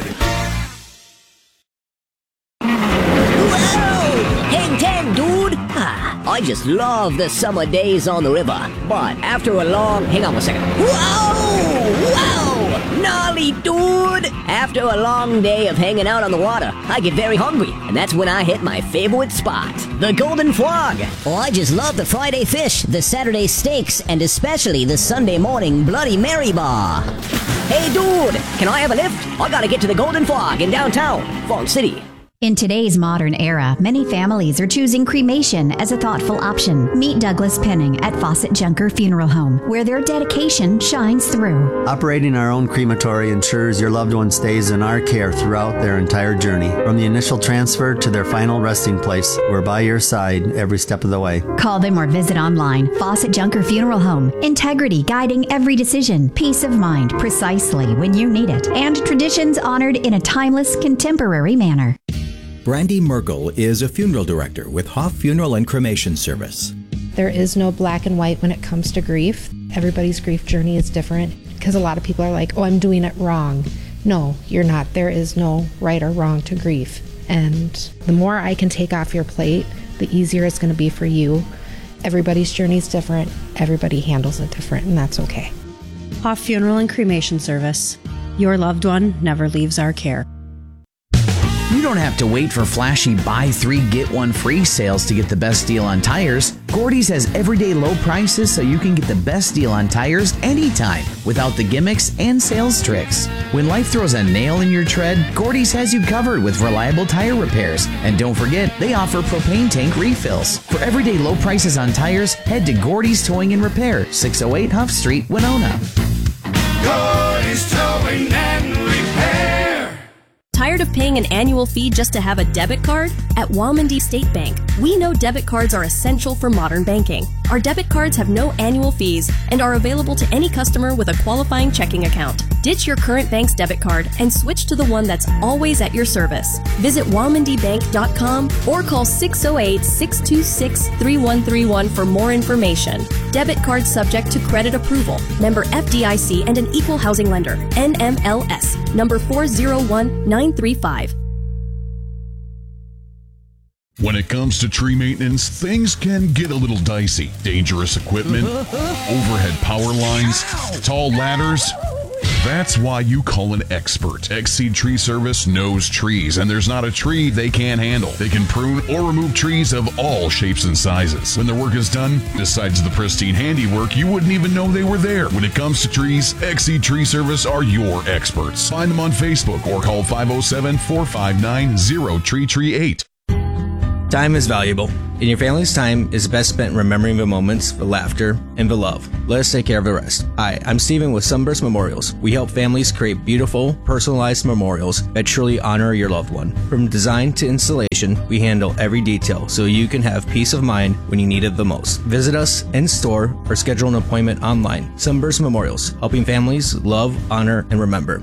ahead. Whoa! Hey, 10, dude! I just love the summer days on the river. But after a long... Hang on one second. Whoa! Whoa! Gnarly, dude! After a long day of hanging out on the water, I get very hungry. And that's when I hit my favorite spot, the Golden Frog. Oh, I just love the Friday fish, the Saturday steaks, and especially the Sunday morning Bloody Mary bar. Hey, dude! Can I have a lift? I gotta get to the Golden Frog in downtown, Fall City. In today's modern era, many families are choosing cremation as a thoughtful option. Meet Douglas Penning at Fawcett Junker Funeral Home, where their dedication shines through. Operating our own crematory ensures your loved one stays in our care throughout their entire journey. From the initial transfer to their final resting place, we're by your side every step of the way. Call them or visit online. Fawcett Junker Funeral Home. Integrity guiding every decision. Peace of mind precisely when you need it. And traditions honored in a timeless, contemporary manner. Brandy Merkel is a funeral director with Hoff Funeral and Cremation Service. There is no black and white when it comes to grief. Everybody's grief journey is different because a lot of people are like, oh, I'm doing it wrong. No, you're not. There is no right or wrong to grief. And the more I can take off your plate, the easier it's going to be for you. Everybody's journey is different. Everybody handles it different, and that's okay. Hoff Funeral and Cremation Service. Your loved one never leaves our care. You don't have to wait for flashy buy 3 get 1 free sales to get the best deal on tires. Gordy's has everyday low prices so you can get the best deal on tires anytime without the gimmicks and sales tricks. When life throws a nail in your tread, Gordy's has you covered with reliable tire repairs. And don't forget, they offer propane tank refills. For everyday low prices on tires, head to Gordy's Towing and Repair, 608 Huff Street, Winona. Gordy's Towing and Repair. Tired of paying an annual fee just to have a debit card? At Walmondie State Bank, we know debit cards are essential for modern banking. Our debit cards have no annual fees and are available to any customer with a qualifying checking account. Ditch your current bank's debit card and switch to the one that's always at your service. Visit WalmondiBank.com or call 608-626-3131 for more information. Debit card subject to credit approval. Member FDIC and an equal housing lender. NMLS. Number 401935. When it comes to tree maintenance, things can get a little dicey. Dangerous equipment, overhead power lines, tall ladders. That's why you call an expert. Exceed Tree Service knows trees, and there's not a tree they can't handle. They can prune or remove trees of all shapes and sizes. When their work is done, besides the pristine handiwork, you wouldn't even know they were there. When it comes to trees, Exceed Tree Service are your experts. Find them on Facebook or call 507-459-0338. Time is valuable, and your family's time is best spent remembering the moments, the laughter, and the love. Let us take care of the rest. Hi, I'm Steven with Sunburst Memorials. We help families create beautiful, personalized memorials that truly honor your loved one. From design to installation, we handle every detail so you can have peace of mind when you need it the most. Visit us in store or schedule an appointment online. Sunburst Memorials, helping families love, honor, and remember.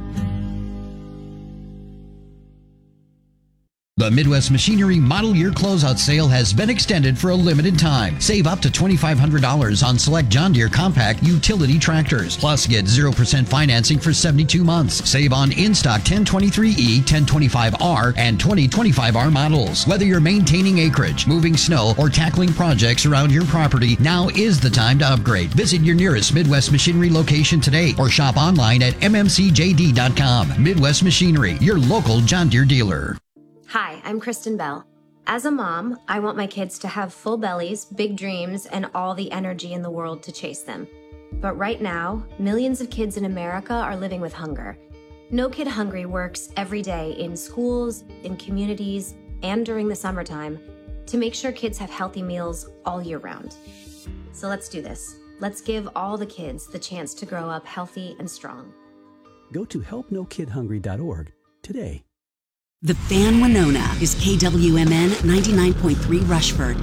The Midwest Machinery Model Year Closeout Sale has been extended for a limited time. Save up to $2,500 on select John Deere compact utility tractors. Plus, get 0% financing for 72 months. Save on in-stock 1023E, 1025R, and 2025R models. Whether you're maintaining acreage, moving snow, or tackling projects around your property, now is the time to upgrade. Visit your nearest Midwest Machinery location today or shop online at mmcjd.com. Midwest Machinery, your local John Deere dealer. Hi, I'm Kristen Bell. As a mom, I want my kids to have full bellies, big dreams, and all the energy in the world to chase them. But right now, millions of kids in America are living with hunger. No Kid Hungry works every day in schools, in communities, and during the summertime to make sure kids have healthy meals all year round. So let's do this. Let's give all the kids the chance to grow up healthy and strong. Go to helpnokidhungry.org today. The Fan Winona is KWMN 99.3 Rushford,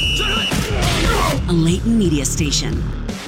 a Layton media station.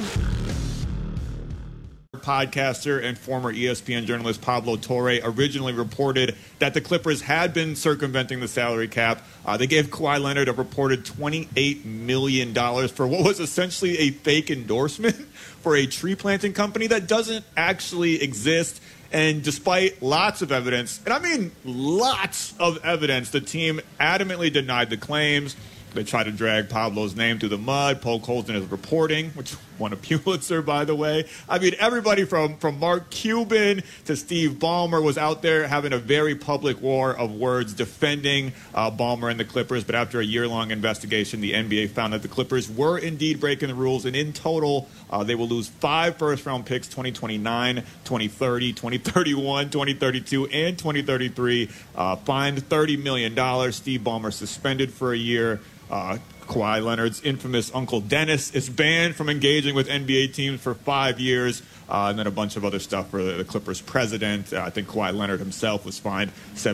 Podcaster and former ESPN journalist Pablo Torre originally reported that the Clippers had been circumventing the salary cap. They gave Kawhi Leonard a reported $28 million for what was essentially a fake endorsement for a tree planting company that doesn't actually exist. And despite lots of evidence, and I mean lots of evidence, the team adamantly denied the claims. They tried to drag Pablo's name through the mud, poke holes in his reporting, which won a Pulitzer, by the way. I mean, everybody from Mark Cuban to Steve Ballmer was out there having a very public war of words defending Ballmer and the Clippers. But after a year-long investigation, the NBA found that the Clippers were indeed breaking the rules. And in total, they will lose 5 first-round picks, 2029, 2030, 2031, 2032, and 2033. Fined $30 million. Steve Ballmer suspended for a year. Kawhi Leonard's infamous Uncle Dennis is banned from engaging with NBA teams for 5 years. And then a bunch of other stuff for the Clippers president. I think Kawhi Leonard himself was fined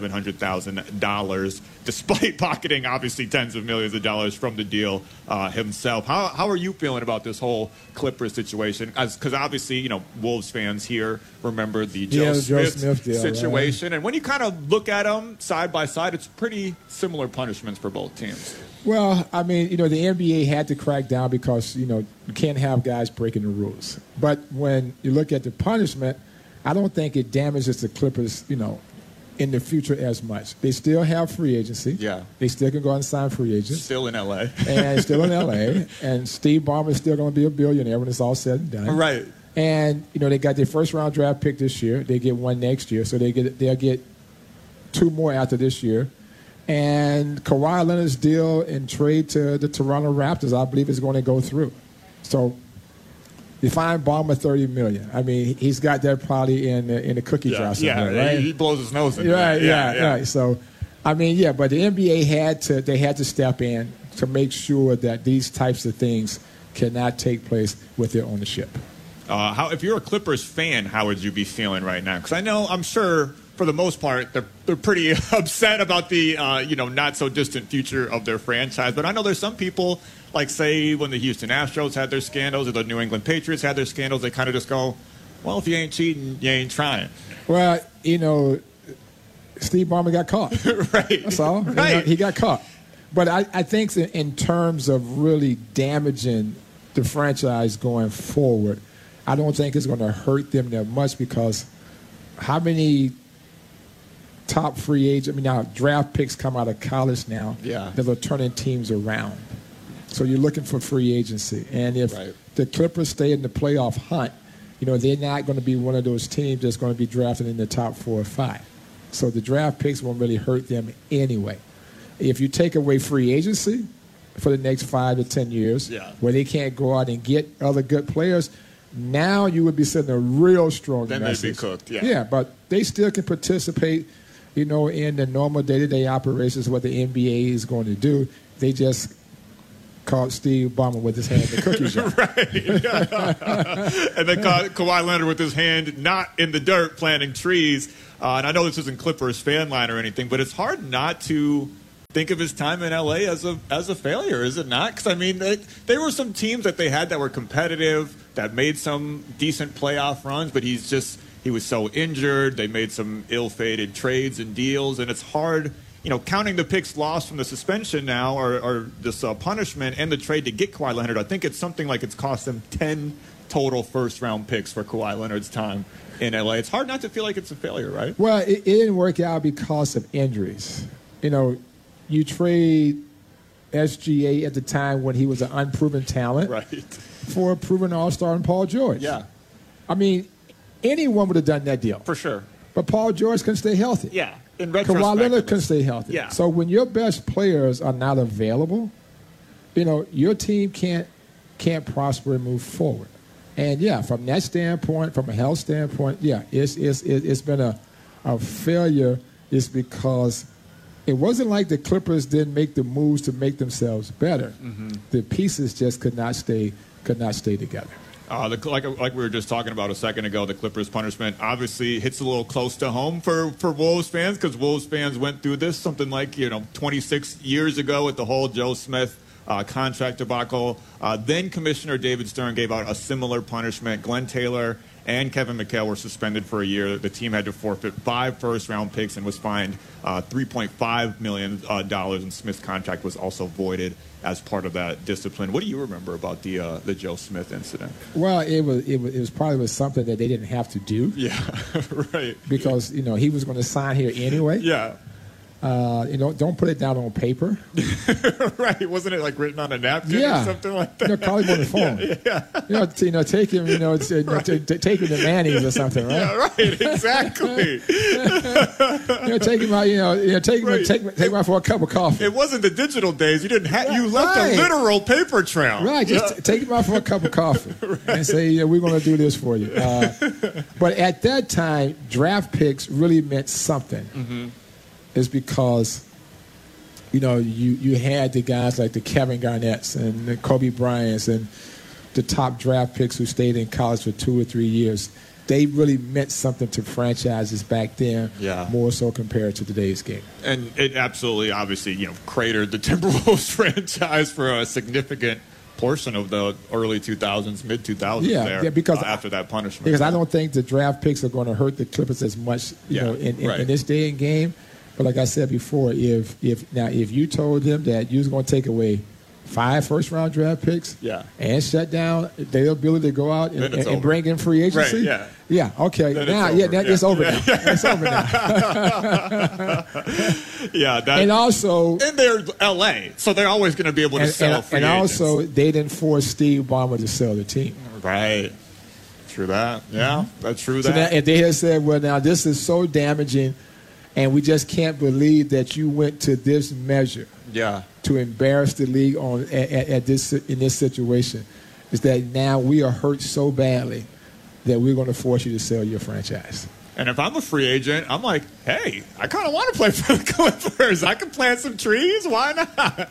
$700,000, despite pocketing, obviously, tens of millions of dollars from the deal himself. How are you feeling about this whole Clippers situation? Because obviously, you know, Wolves fans here remember the Joe Smith deal, situation. Right? And when you kind of look at them side by side, it's pretty similar punishments for both teams. Well, I mean, you know, the NBA had to crack down because, you know, you can't have guys breaking the rules. But when you look at the punishment, I don't think it damages the Clippers, you know, in the future as much. They still have free agency. Yeah. They still can go out and sign free agents. Still in L.A. And still in L.A. And Steve Ballmer is still going to be a billionaire when it's all said and done. Right. And, you know, they got their first-round draft pick this year. They get one next year. So they'll get 2 more after this year. And Kawhi Leonard's deal and trade to the Toronto Raptors, I believe, is going to go through. So you find Ballmer $30 million. I mean, he's got that probably in the cookie jar somewhere, right? He blows his nose in. Right, right. So, I mean, yeah, but the NBA had to step in to make sure that these types of things cannot take place with their ownership. If you're a Clippers fan, how would you be feeling right now? Because I'm sure, for the most part, they're pretty upset about the not so distant future of their franchise. But I know there's some people, like say when the Houston Astros had their scandals or the New England Patriots had their scandals, they kind of just go, well, if you ain't cheating, you ain't trying. Well, you know, Steve Ballmer got caught. Right. That's all. Right. You know, he got caught. But I think in terms of really damaging the franchise going forward, I don't think it's going to hurt them that much because how many top free agents, I mean, now draft picks come out of college now that are turning teams around. So you're looking for free agency. And if the Clippers stay in the playoff hunt, you know, they're not going to be one of those teams that's going to be drafted in the top 4 or 5. So the draft picks won't really hurt them anyway. If you take away free agency for the next 5 to 10 years, where they can't go out and get other good players, now you would be sending a real strong message. Then they'd be cooked, Yeah, but they still can participate, you know, in the normal day-to-day operations, what the NBA is going to do. They just caught Steve Ballmer with his hand in the cookie jar. And then caught Kawhi Leonard with his hand not in the dirt planting trees. And I know this isn't Clippers fan line or anything, but it's hard not to think of his time in L.A. as a failure, is it not? Because, I mean, there were some teams that they had that were competitive, that made some decent playoff runs, but he was so injured. They made some ill-fated trades and deals, and it's hard, you know, counting the picks lost from the suspension now or this punishment and the trade to get Kawhi Leonard. I think it's something like it's cost them 10 total first-round picks for Kawhi Leonard's time in L.A. It's hard not to feel like it's a failure, right? Well, it didn't work out because of injuries. You know, you trade SGA at the time when he was an unproven talent for a proven all-star in Paul George. Yeah. I mean, anyone would have done that deal. For sure. But Paul George couldn't stay healthy. Yeah. In retrospect. Kawhi Leonard couldn't stay healthy. Yeah. So when your best players are not available, you know, your team can't prosper and move forward. And, yeah, from that standpoint, from a health standpoint, yeah, it's been a failure. It's because it wasn't like the Clippers didn't make the moves to make themselves better. Mm-hmm. The pieces just could not stay together. Like we were just talking about a second ago, the Clippers punishment obviously hits a little close to home for Wolves fans because Wolves fans went through this something like 26 years ago with the whole Joe Smith contract debacle. Then Commissioner David Stern gave out a similar punishment. Glenn Taylor and Kevin McHale were suspended for a year. The team had to forfeit 5 first-round picks and was fined $3.5 million, and Smith's contract was also voided as part of that discipline. What do you remember about the Joe Smith incident? Well, it was probably something that they didn't have to do. Yeah, right. Because, he was going to sign here anyway. Yeah. Don't put it down on paper. Right. Wasn't it like written on a napkin or something like that? Call him on the phone. Yeah. Take him, take him to Manny's or something, right? Yeah, right. Exactly. Take him out, take him out for a cup of coffee. It wasn't the digital days. You didn't you left a literal paper trail. Right. Just take him out for a cup of coffee and say, we're going to do this for you. But at that time, draft picks really meant something. Mm-hmm. Is because, you had the guys like the Kevin Garnetts and the Kobe Bryants and the top draft picks who stayed in college for 2 or 3 years. They really meant something to franchises back then, more so compared to today's game. And it absolutely, obviously, cratered the Timberwolves franchise for a significant portion of the early 2000s, mid-2000s because after that punishment. Because I don't think the draft picks are going to hurt the Clippers as much, in this day and game. But like I said before, if you told them that you was going to take away 5 first-round draft picks and shut down their ability to go out and bring in free agency, okay, then now it's over now. It's over now. And also, and they're L.A., so they're always going to be able to sell free agents. And also, they didn't force Steve Ballmer to sell the team. Right. True that. Yeah, that's true. So now, if they had said, well, now this is so damaging, and we just can't believe that you went to this measure to embarrass the league in this situation, is that now we are hurt so badly that we're going to force you to sell your franchise. And if I'm a free agent, I'm like, hey, I kind of want to play for the Clippers. I can plant some trees. Why not?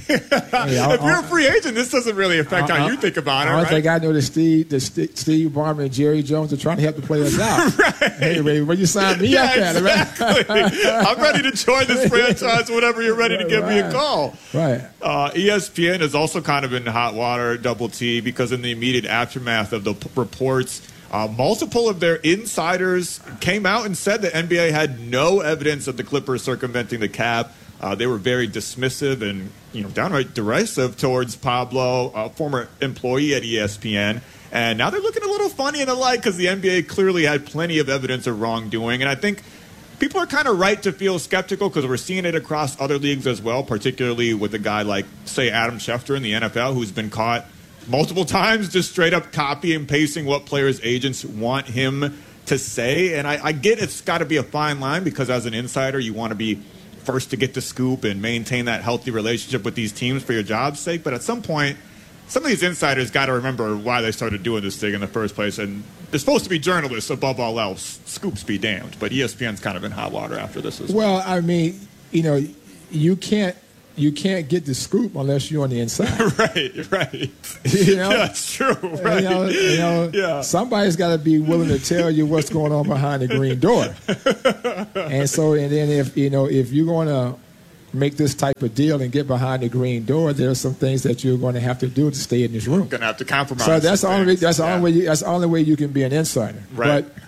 If you're a free agent, this doesn't really affect how you think about it, I don't think I know that Steve Ballmer and Jerry Jones are trying to help the players out. Right. Hey, Ray, when you sign me up at it, right? I'm ready to join this franchise whenever you're ready to give me a call. Right. ESPN is also kind of in hot water, Double T, because in the immediate aftermath of the reports, multiple of their insiders came out and said the NBA had no evidence of the Clippers circumventing the cap. They were very dismissive and downright derisive towards Pablo, a former employee at ESPN. And now they're looking a little funny in the light because the NBA clearly had plenty of evidence of wrongdoing. And I think people are kind of right to feel skeptical because we're seeing it across other leagues as well, particularly with a guy like, say, Adam Schefter in the NFL, who's been caught multiple times just straight up copy and pasting what players' agents want him to say. And I get it's got to be a fine line because as an insider, you want to be first to get the scoop and maintain that healthy relationship with these teams for your job's sake. But at some point, some of these insiders got to remember why they started doing this thing in the first place. And they're supposed to be journalists above all else. Scoops be damned. But ESPN's kind of in hot water after this as well. Well, I mean, you can't get the scoop unless you're on the inside. Right. Yeah, that's true. Right. Somebody's got to be willing to tell you what's going on behind the green door. And then if you're going to make this type of deal and get behind the green door, there are some things that you're going to have to do to stay in this room. You're going to have to compromise. So that's the only way you can be an insider. Right. But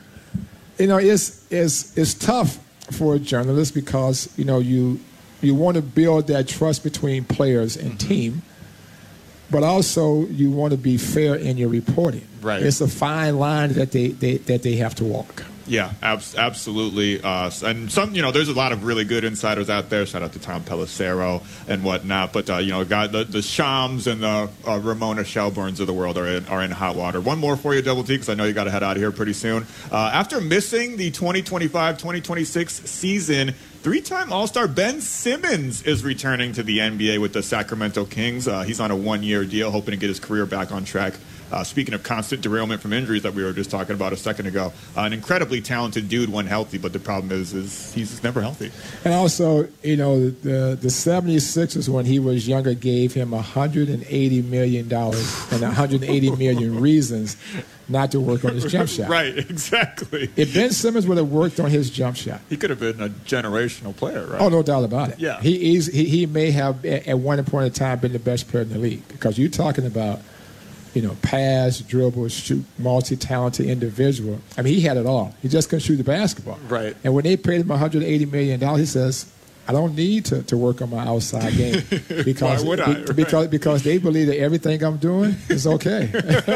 it's tough for a journalist because you want to build that trust between players and team, but also you want to be fair in your reporting. Right. It's a fine line that they have to walk. Yeah, absolutely. And some, there's a lot of really good insiders out there. Shout out to Tom Pelissero and whatnot. But the Shams and the Ramona Shelburnes of the world are in hot water. One more for you, Double T, because I know you got to head out of here pretty soon. After missing the 2025-2026 season, 3-time All-Star Ben Simmons is returning to the NBA with the Sacramento Kings. He's on a 1-year deal, hoping to get his career back on track. Speaking of constant derailment from injuries that we were just talking about a second ago, an incredibly talented dude when healthy, but the problem is he's never healthy. And also, the 76ers, when he was younger, gave him $180 million and 180 million reasons not to work on his jump shot. Right, exactly. If Ben Simmons would have worked on his jump shot, he could have been a generational player, right? Oh, no doubt about it. Yeah. He may have, at one point in time, been the best player in the league because you're talking about pass, dribble, shoot, multi-talented individual. I mean, he had it all. He just couldn't shoot the basketball. Right. And when they paid him $180 million, he says, I don't need to work on my outside game because Why would I? Right. because they believe that everything I'm doing is okay.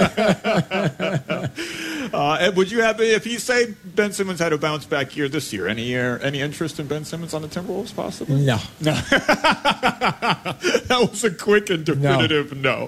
Ed, would you have, if you say Ben Simmons had a bounce back year this year, any interest in Ben Simmons on the Timberwolves possibly? No. That was a quick and definitive no.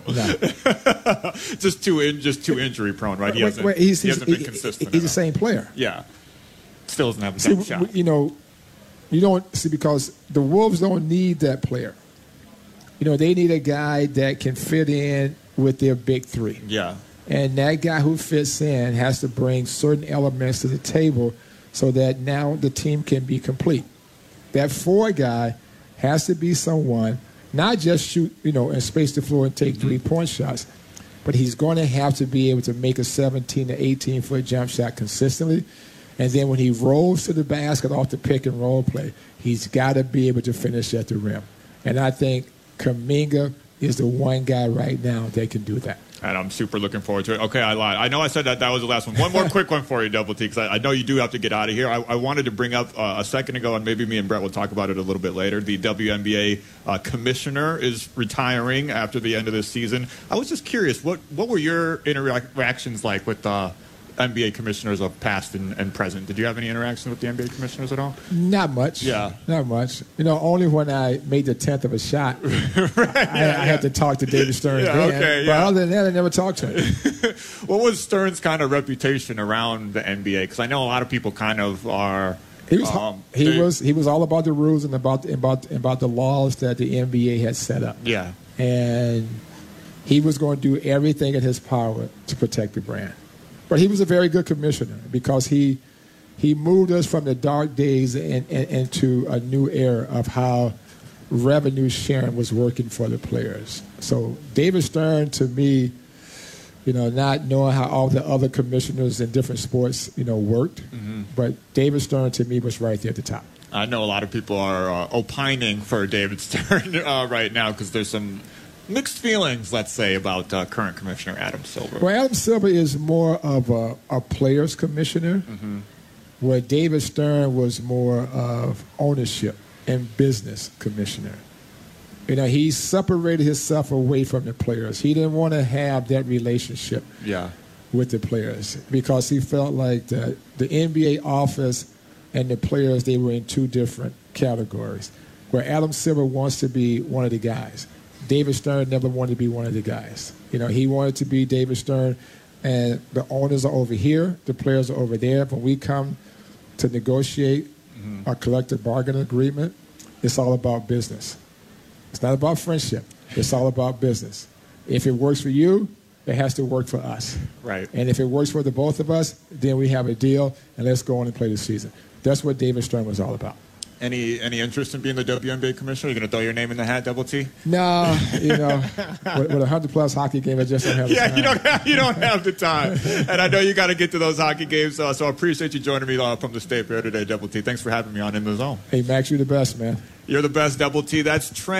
just too injury prone, right? He hasn't been consistent. He's the same player. Yeah. Still doesn't have the same shot. You don't see, because the Wolves don't need that player. They need a guy that can fit in with their big three. Yeah. And that guy who fits in has to bring certain elements to the table so that now the team can be complete. That 4 guy has to be someone, not just shoot, and space the floor and take 3-point shots, but he's going to have to be able to make a 17 to 18-foot jump shot consistently. And then when he rolls to the basket off the pick and roll play, he's got to be able to finish at the rim. And I think Kuminga is the one guy right now that can do that. And I'm super looking forward to it. Okay, I lied. I know I said that was the last one. One more quick one for you, Double T, because I know you do have to get out of here. I wanted to bring up a second ago, and maybe me and Brett will talk about it a little bit later. The WNBA commissioner is retiring after the end of this season. I was just curious, what were your interactions like with NBA commissioners of past and present? Did you have any interaction with the NBA commissioners at all? Not much. Yeah. Not much. Only when I made the 10th of a shot, I had to talk to David Stern. But other than that, I never talked to him. What was Stern's kind of reputation around the NBA? Because I know a lot of people kind of are... He was all about the rules and about the laws that the NBA had set up. Yeah. And he was going to do everything in his power to protect the brand. But he was a very good commissioner because he moved us from the dark days into a new era of how revenue sharing was working for the players. So David Stern, to me, not knowing how all the other commissioners in different sports, worked, but David Stern, to me, was right there at the top. I know a lot of people are opining for David Stern right now because there's some mixed feelings, let's say, about current Commissioner Adam Silver. Well, Adam Silver is more of a players commissioner, where David Stern was more of ownership and business commissioner. He separated himself away from the players. He didn't want to have that relationship with the players because he felt like the NBA office and the players, they were in 2 different categories, where Adam Silver wants to be one of the guys. David Stern never wanted to be one of the guys. He wanted to be David Stern, and the owners are over here, the players are over there. When we come to negotiate a collective bargaining agreement, it's all about business. It's not about friendship. It's all about business. If it works for you, it has to work for us. Right. And if it works for the both of us, then we have a deal, and let's go on and play the season. That's what David Stern was all about. Any interest in being the WNBA commissioner? Are you going to throw your name in the hat, Double T? No, with 100-plus hockey game, I just don't have the time. you don't have the time. And I know you got to get to those hockey games, so I appreciate you joining me from the State Fair today, Double T. Thanks for having me on In the Zone. Hey, Max, you're the best, man. You're the best, Double T. That's Trent.